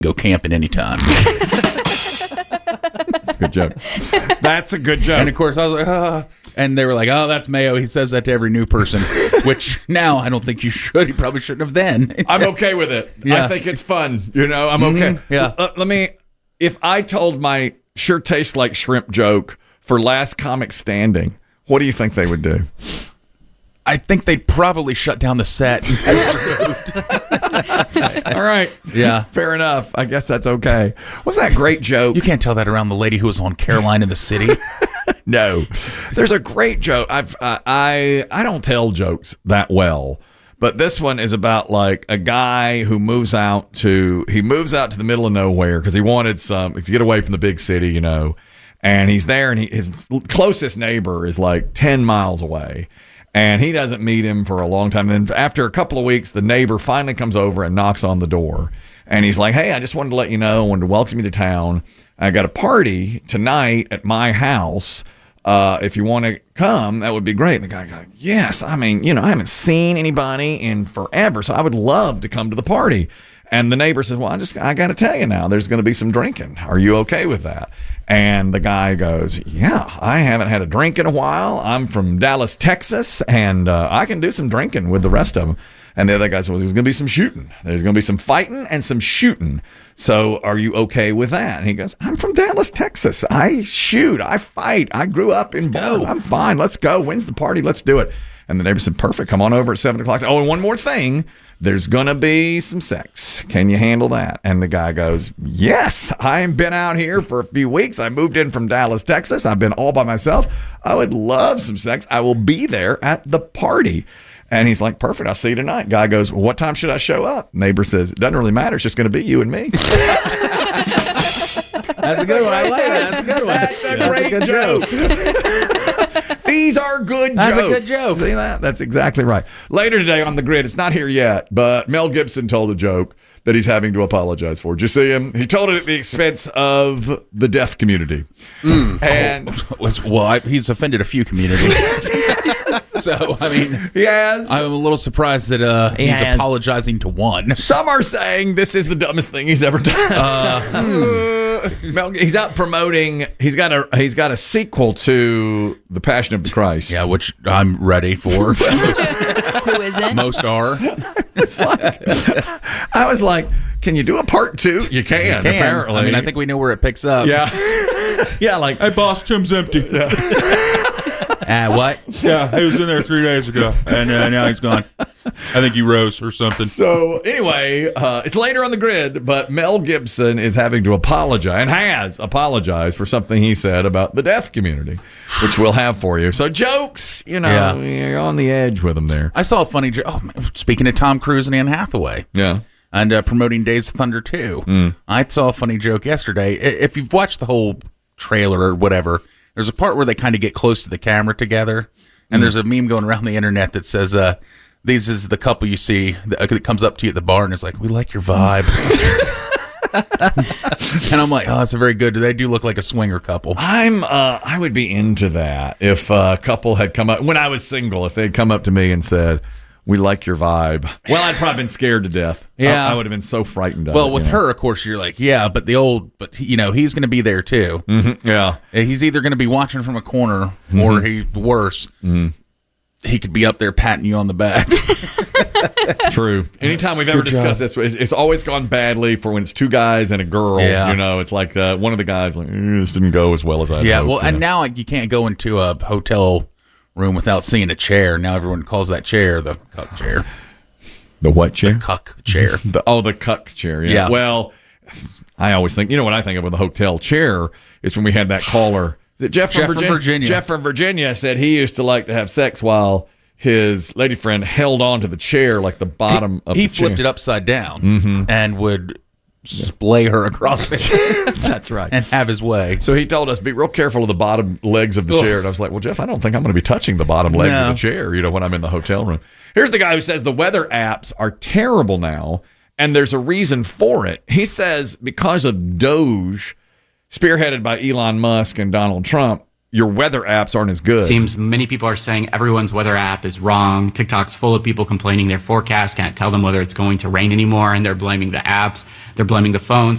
go camping anytime. That's a good joke. That's a good joke. And of course, I was like, and they were like, oh, that's Mayo. He says that to every new person, which now I don't think you should. You probably shouldn't have then. I'm okay with it. Yeah. I think it's fun. I'm okay. Yeah. If I told my sure tastes like shrimp joke for Last Comic Standing, what do you think they would do? I think they'd probably shut down the set. All right. Yeah. Fair enough. I guess that's okay. Wasn't that a great joke? You can't tell that around the lady who was on Caroline in the City. No. There's a great joke. I don't tell jokes that well, but this one is about like a guy who moves out to the middle of nowhere because he wanted to get away from the big city, and he's there, and his closest neighbor is like 10 miles away. And he doesn't meet him for a long time. And then after a couple of weeks, the neighbor finally comes over and knocks on the door. And he's like, hey, I just wanted to let you know, I wanted to welcome you to town. I got a party tonight at my house. If you want to come, that would be great. And the guy goes, yes. I mean, I haven't seen anybody in forever, so I would love to come to the party. And the neighbor says, well, I got to tell you now, there's going to be some drinking. Are you okay with that? And the guy goes, yeah, I haven't had a drink in a while. I'm from Dallas, Texas, and I can do some drinking with the rest of them. And the other guy says, well, there's going to be some shooting. There's going to be some fighting and some shooting. So are you okay with that? And he goes, I'm from Dallas, Texas. I shoot. I fight. I grew up in Boston. I'm fine. Let's go. When's the party? Let's do it. And the neighbor said, perfect. Come on over at 7 o'clock. Oh, and one more thing. There's going to be some sex. Can you handle that? And the guy goes, yes, I've been out here for a few weeks. I moved in from Dallas, Texas. I've been all by myself. I would love some sex. I will be there at the party. And he's like, perfect. I'll see you tonight. Guy goes, well, what time should I show up? Neighbor says, it doesn't really matter. It's just going to be you and me. That's a good one. I like that. That's a good one. That's a great joke. These are good jokes. That's a good joke. See that? That's exactly right. Later today on The Grid, it's not here yet, but Mel Gibson told a joke that he's having to apologize for. Did you see him? He told it at the expense of the deaf community. And he's offended a few communities. So, I mean, he has. I'm a little surprised that he's apologizing to one. Some are saying this is the dumbest thing he's ever done. He's out promoting. He's got a sequel to The Passion of the Christ. Yeah, which I'm ready for. Who isn't? Most are. I was like, can you do a part 2? You can. Apparently. I mean, I think we know where it picks up. Yeah. Yeah, like, hey, boss, Tim's empty. Yeah. What? Yeah, he was in there 3 days ago, and now he's gone. I think he rose or something. So anyway, it's later on The Grid, but Mel Gibson is having to apologize and has apologized for something he said about the deaf community, which we'll have for you. So jokes, you're on the edge with them there. I saw a funny joke. Oh, speaking of Tom Cruise and Anne Hathaway. Yeah. And promoting Days of Thunder 2. I saw a funny joke yesterday. If you've watched the whole trailer or whatever, there's a part where they kind of get close to the camera together, and there's a meme going around the internet that says, "This is the couple you see that comes up to you at the bar and is like, we like your vibe." And I'm like, oh, that's a very good. They do look like a swinger couple. I would be into that if a couple had come up when I was single. If they'd come up to me and said, we like your vibe. Well, I'd probably been scared to death. Yeah. I would have been so frightened of it. Well, with her, of course, you're like, yeah, but he's going to be there too. Mm-hmm. Yeah. He's either going to be watching from a corner or he's worse. He could be up there patting you on the back. True. Anytime we've ever discussed this, it's always gone badly for when it's two guys and a girl. Yeah. It's like one of the guys like, this didn't go as well as I hoped. Yeah, well, and now you can't go into a hotel room without seeing a chair. Now everyone calls that chair the cuck chair. The what chair? The cuck chair. The cuck chair. Yeah. Yeah. Well, I always think, what I think of with a hotel chair is when we had that caller. Is it Jeff from Virginia? Jeff from Virginia said he used to like to have sex while his lady friend held on to the chair like the bottom of the chair. He flipped it upside down and would splay her across it. That's right. And have his way. So he told us, be real careful of the bottom legs of the chair. And I was like, well, Jeff, I don't think I'm going to be touching the bottom legs of the chair, when I'm in the hotel room. Here's the guy who says the weather apps are terrible now, and there's a reason for it. He says because of Doge, spearheaded by Elon Musk and Donald Trump, your weather apps aren't as good. Seems many people are saying everyone's weather app is wrong. TikTok's full of people complaining their forecast can't tell them whether it's going to rain anymore, and they're blaming the apps. They're blaming the phones.